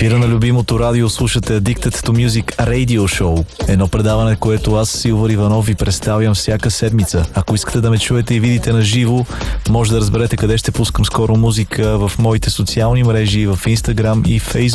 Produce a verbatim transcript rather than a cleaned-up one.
ефира на любимото радио слушате Addicted to Music Radio Show. Едно предаване, което аз, Силвър Иванов, ви представям всяка седмица. Ако искате да ме чуете и видите на живо, може да разберете къде ще пускам скоро музика в моите социални мрежи, в Instagram и Facebook.